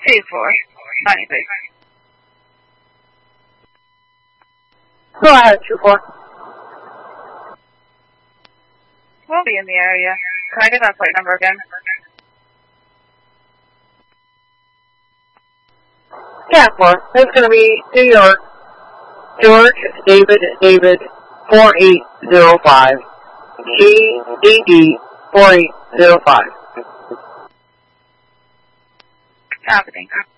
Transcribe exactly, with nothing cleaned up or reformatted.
two four. ninety-three. Go ahead, two four. We'll be in the area. Can I get that plate number again? Yeah, four. It's going to be New York, George, David, David, four eight zero five. G D D, four eight zero five. Copy, thank you.